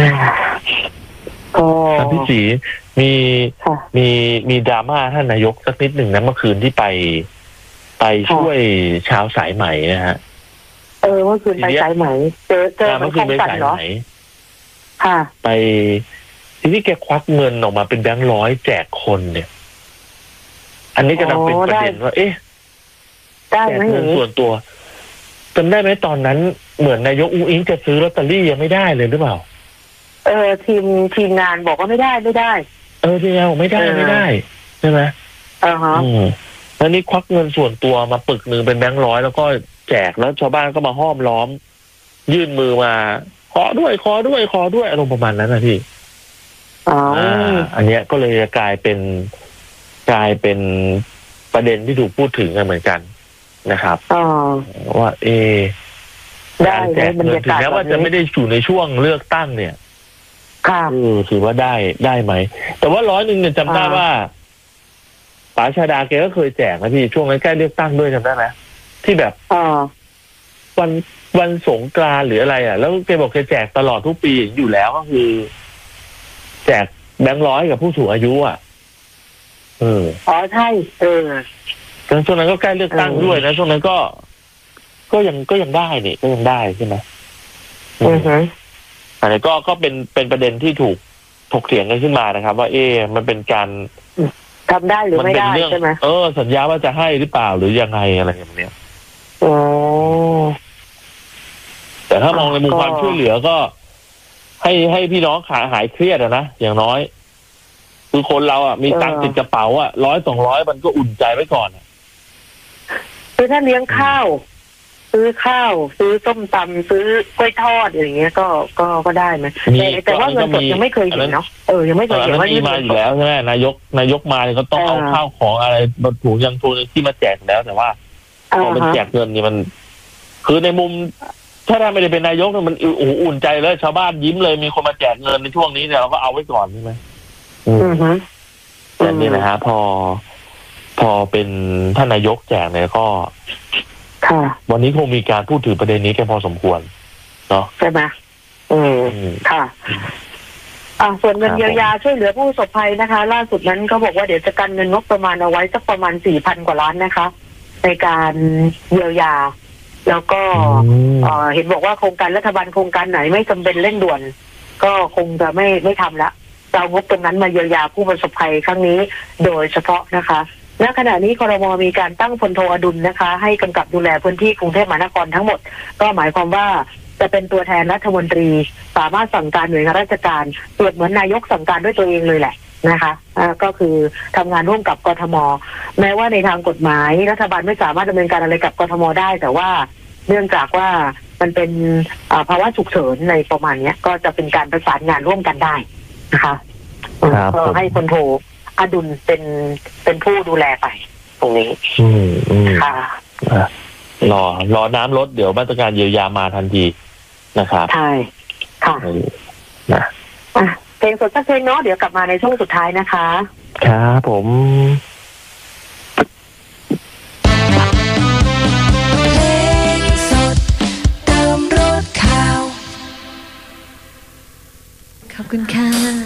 พี่ศรีมีดราม่าท่านนายกสักนิดหนึ่งนะเมื่อคืนที่ไปช่วยชาวสายไหมนะฮะเมื่อคืนไปสายไหมเจอเมื่อคืนไปสายไหมค่ะไปทีนี้แกควักเงินออกมาเป็นแบงค์ร้อยแจกคนเนี่ยอันนี้กำลังเป็นประเด็นว่าแจกเงินส่วนตัวจำได้ไหมตอนนั้นเหมือนนายกอุ๊งอิ๊งจะซื้อลอตเตอรี่ยังไม่ได้เลยหรือเปล่าทีมงานบอกว่าไม่ได้ทีมงานไม่ได้ใช่ไหมแล้วนี่ควักเงินส่วนตัวมาปึกหนึ่งเป็นแบงค์ร้อยแล้วก็แจกแล้วชาวบ้านก็มาห้อมล้อมยื่นมือมาขอด้วยอารมณ์ประมาณนั้นนะพี่อันเนี้ยก็เลยกลายเป็นประเด็นที่ถูกพูดถึงกันเหมือนกันนะครับว่าการแจกเงินถึงแม้ว่าจะไม่ได้อยู่ในช่วงเลือกตั้งเนี่ยถือว่าได้ไหมแต่ว่า100เนี่ยจำได้ว่าป๋าชาดาแกก็เคยแจกนะพี่ช่วงนั้นใกล้เลือกตั้งด้วยจำได้ไหมที่แบบวันสงกรานต์หรืออะไรแล้วแกบอกแกแจกตลอดทุกปีอยู่แล้วก็คือแจกแบงค์ร้อยกับผู้สูงอายุใช่แล้วช่วงนั้นก็ใกล้เลือกตั้งด้วยนะช่วงนั้นก็ยังได้นี่ก็ยังได้ใช่ไหมอันนี้ก็เป็นประเด็นที่ถูกถกเถียงกันขึ้นมานะครับว่ามันเป็นการทำได้หรือไม่ได้ใช่ไหมสัญญาว่าจะให้หรือเปล่าหรือยังไงอะไรอย่างเนี้ยแต่ถ้ามองในมุมความช่วยเหลือก็ให้พี่น้องหายเครียดนะอย่างน้อยคือคนเรามีตังค์ติดกระเป๋า100-200มันก็อุ่นใจไว้ก่อนคือถ้าเลี้ยงข้าวซื้อข้าวซื้อส้มตำซื้อกล้วยทอดอย่างเงี้ยก็ได้ไหมแต่ว่าเงินสดยังไม่เคยเห็นเนาะยังไม่เคยเห็นว่ามีมาอยู่แล้วใช่ไหมนายกมาเนี่ยเขาต้องเอาข้าวของอะไรบรรทุกยังทุนที่มาแจกแล้วแต่ว่าพอมันแจกเงินนี่มันคือในมุมถ้าไม่ได้เป็นนายกเนี่ยมันอุ่นใจเลยชาวบ้านยิ้มเลยมีคนมาแจกเงินในช่วงนี้เนี่ยเราก็เอาไว้ก่อนใช่ไหมแต่นี่นะฮะพอเป็นท่านนายกแจกเนี่ยก็วันนี้คงมีการพูดถึงประเด็นนี้กันพอสมควรเนาะใช่ไหมค่ะส่วนเงินเยียวยาช่วยเหลือผู้ประสบภัยนะคะล่าสุดนั้นก็บอกว่าเดี๋ยวจะกันเงินงบประมาณเอาไว้สักประมาณ 4,000 กว่าล้านนะคะในการเยียวยาแล้วก็เห็นบอกว่าโครงการรัฐบาลโครงการไหนไม่จำเป็นเร่งด่วนก็คงจะไม่ทำละเอางบตรงนั้นมาเยียวยาผู้ประสบภัยครั้งนี้โดยเฉพาะนะคะณขณะนี้ครม.มีการตั้งพลโทอดุลนะคะให้กำกับดูแลพื้นที่กรุงเทพมหานครทั้งหมดก็หมายความว่าจะเป็นตัวแทนรัฐมนตรีสามารถสั่งการหน่วยงานราชการเปรียบเหมือนนายกสั่งการด้วยตัวเองเลยแหละนะคะก็คือทำงานร่วมกับกทม.แม้ว่าในทางกฎหมายรัฐบาลไม่สามารถดำเนินการอะไรกับกทม.ได้แต่ว่าเนื่องจากว่ามันเป็นภาวะฉุกเฉินในประมาณนี้ก็จะเป็นการประสานงานร่วมกันได้นะคะก็ให้พลโทอดุลเป็นผู้ดูแลไปตรงนี้ค่ะรอน้ำลดเดี๋ยวมาตรการเยียวยามาทันทีนะครับใช่ค่ะเพลงสดสักเพลงเนาะเดี๋ยวกลับมาในช่วงสุดท้ายนะคะครับผมขอบคุณค่ะ